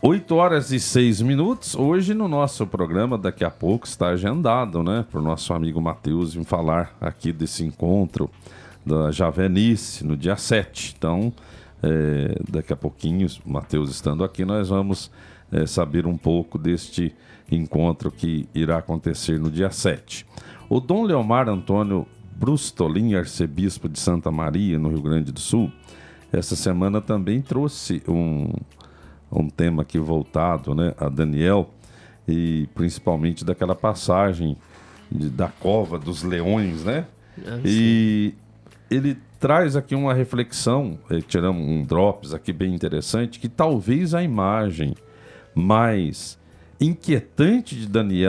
8h06. Hoje no nosso programa, daqui a pouco, está agendado, né, para o nosso amigo Matheus vir falar aqui desse encontro da Javenice no dia 7. Então, daqui a pouquinho, o Matheus estando aqui, nós vamos saber um pouco deste encontro que irá acontecer no dia 7. O Dom Leomar Antônio Brustolin, arcebispo de Santa Maria, no Rio Grande do Sul, essa semana também trouxe um tema aqui voltado, né, a Daniel, e principalmente daquela passagem da cova dos leões, né? E ele traz aqui uma reflexão, tiramos um drops aqui bem interessante, que talvez a imagem mais inquietante de Daniel